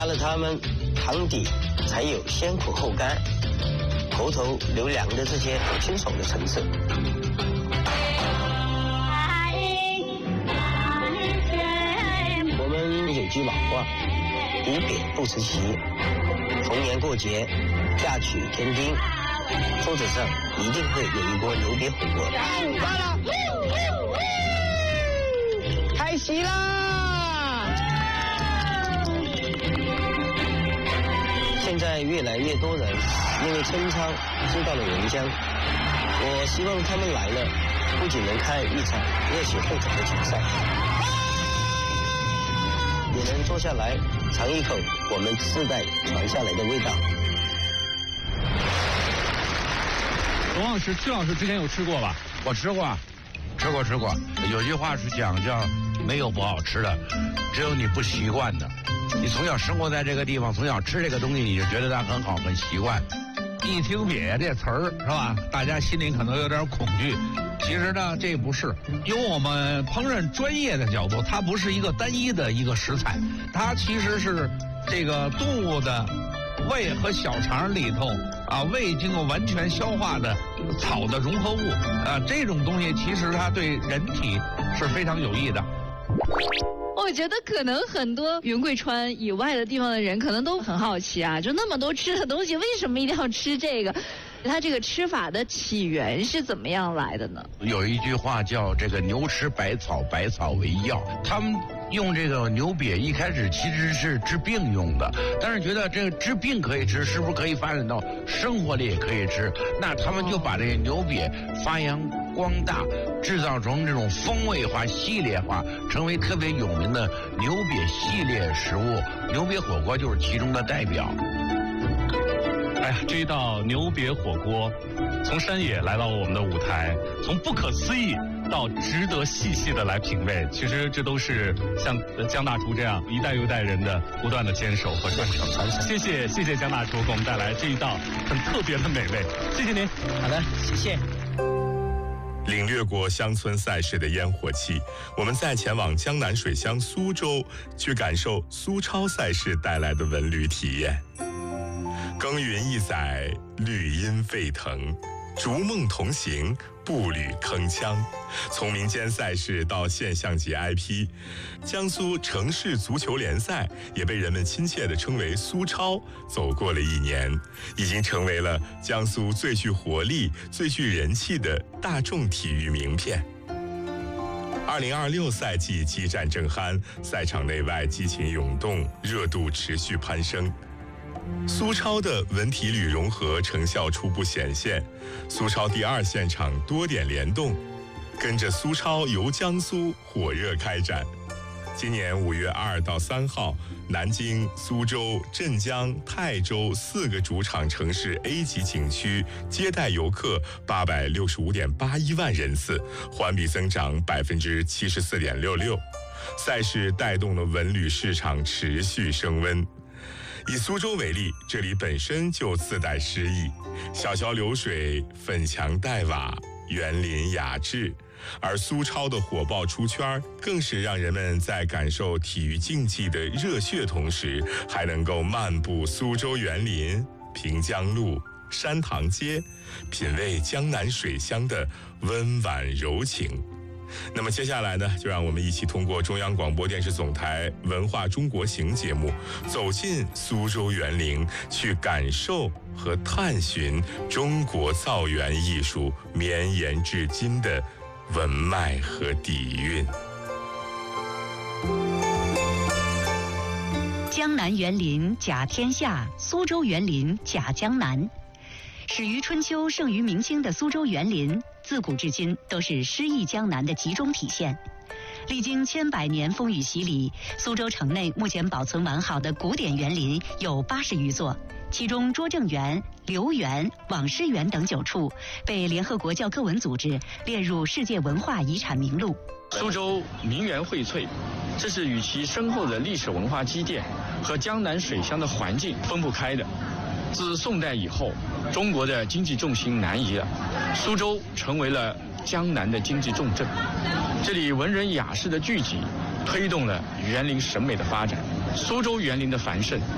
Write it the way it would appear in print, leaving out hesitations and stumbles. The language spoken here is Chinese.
加了它们，汤底才有先苦后甘、口头留凉的这些清爽的层次。我们有句老话，无别不成席。逢年过节，嫁娶添丁，桌子上一定会有一锅牛瘪火锅。 来了，开席啦！ 现在越来越多人因为春操知道了人江，我希望他们来了，不仅能看一场热血沸腾的比赛，也能坐下来尝一口我们世代传下来的味道。 董老师，曲老师之前有吃过吧？ 我吃过，吃过。有句话是讲叫没有不好吃的，只有你不习惯的。你从小生活在这个地方，从小吃这个东西，你就觉得它很好，很习惯。 一听瘪这词儿是吧？大家心里可能有点恐惧。其实呢，这不是。用我们烹饪专业的角度，它不是一个单一的一个食材，它其实是这个动物的胃和小肠里头未经过完全消化的草的融合物这种东西其实它对人体是非常有益的。 我觉得可能很多云贵川以外的地方的人可能都很好奇啊，就那么多吃的东西，为什么一定要吃这个？它这个吃法的起源是怎么样来的呢？ 有一句话叫这个牛吃百草，百草为药。他们用这个牛瘪一开始其实是治病用的，但是觉得这个治病可以吃，是不是可以发展到生活里也可以吃？那他们就把这个牛瘪发扬光大，制造成这种风味化、系列化，成为特别有名的牛瘪系列食物。牛瘪火锅就是其中的代表。 哎呀，这一道牛瘪火锅，从山野来到我们的舞台，从不可思议到值得细细的来品味。其实这都是像江大厨这样一代又一代人的不断的坚守和传承。谢谢江大厨给我们带来这一道很特别的美味，谢谢您。 好的，谢谢。 领略过乡村赛事的烟火气，我们再前往江南水乡苏州，去感受苏超赛事带来的文旅体验。耕耘一载，绿荫沸腾，逐梦同行，步履铿锵。从民间赛事到现象级 IP， 江苏城市足球联赛也被人们亲切地称为苏超，走过了1年，已经成为了江苏最具活力、最具人气的大众体育名片。2026赛季激战正酣，赛场内外激情涌动，热度持续攀升。苏超的文体旅融合成效初步显现，苏超第2现场多点联动，跟着苏超游江苏火热开展。今年5月2到3号，南京、苏州、镇江、泰州4个主场城市 A 级景区接待游客865.81万人次，环比增长74.66%。赛事带动了文旅市场持续升温。以苏州为例，这里本身就自带诗意，小桥流水，粉墙黛瓦，园林雅致。而苏超的火爆出圈，更是让人们在感受体育竞技的热血同时，还能够漫步苏州园林、平江路、山塘街，品味江南水乡的温婉柔情。那么接下来呢，就让我们一起通过中央广播电视总台文化中国行节目，走进苏州园林，去感受和探寻中国造园艺术绵延至今的文脉和底蕴。 江南园林甲天下，苏州园林甲江南。始于春秋，盛于明清的苏州园林，自古至今都是诗意江南的集中体现。历经千百年风雨洗礼，苏州城内目前保存完好的古典园林有80余座，其中拙政园、留园、网师园等9处被联合国教科文组织列入世界文化遗产名录。 苏州名园荟萃，这是与其深厚的历史文化积淀和江南水乡的环境分不开的。自宋代以后，中国的经济重心南移了，苏州成为了江南的经济重镇。这里文人雅士的聚集，推动了园林审美的发展。苏州园林的繁盛，